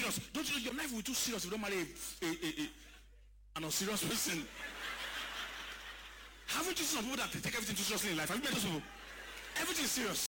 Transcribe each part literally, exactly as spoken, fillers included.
serious. Don't you know your life will be too serious if you don't marry a, a, a, a, an unserious person? Haven't you seen some people that take everything too seriously in life? Have you met those people? Everything is serious.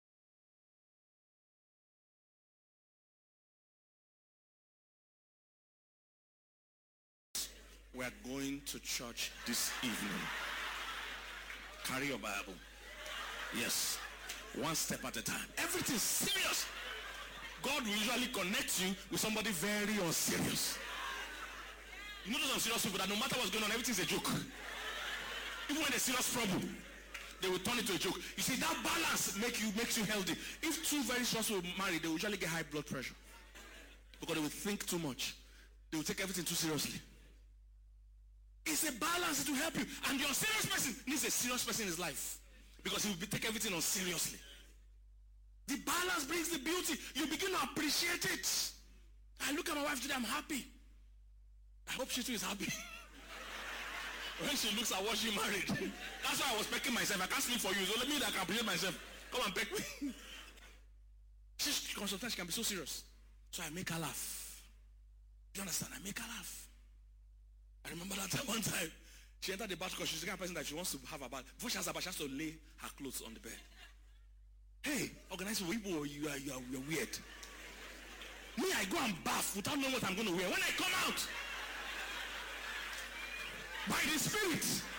We are going to church this evening. Carry your Bible. Yes. One step at a time. Everything is serious. God will usually connect you with somebody very unserious. You know those unserious people that no matter what's going on, everything's a joke. Even when there's serious problem, they will turn it to a joke. You see, that balance make you makes you healthy. If two very serious people marry, they will usually get high blood pressure. Because they will think too much. They will take everything too seriously. It's a balance to help you. And your serious person needs a serious person in his life. Because he will be, take everything on seriously. The balance brings the beauty. You begin to appreciate it. I look at my wife today, I'm happy. I hope she too is happy. When she looks at what she married. That's why I was pecking myself. I can't sleep for you. So let me that I can appreciate myself. Come and peck me. She, sometimes she can be so serious. So I make her laugh. Do you understand? I make her laugh. I remember that time one time. She entered the bath because she's the kind of person that she wants to have a bath. Before she has a bath, she has to lay her clothes on the bed. Hey, organized people, you are, you are, you are weird. Me, I go and bath without knowing what I'm going to wear. When I come out, by the Spirit,